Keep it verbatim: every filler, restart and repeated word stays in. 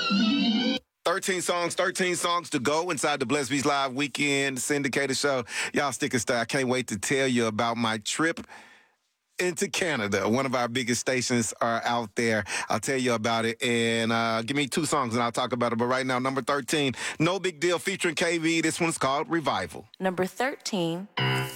thirteen songs, thirteen songs to go inside the Bless Beats Live Weekend Syndicated Show. Y'all stick and stay. I can't wait to tell you about my trip into Canada. One of our biggest stations are out there. I'll tell you about it. And uh, give me two songs and I'll talk about it. But right now, number thirteen, No Big Deal featuring K V. This one's called Revival. Number thirteen.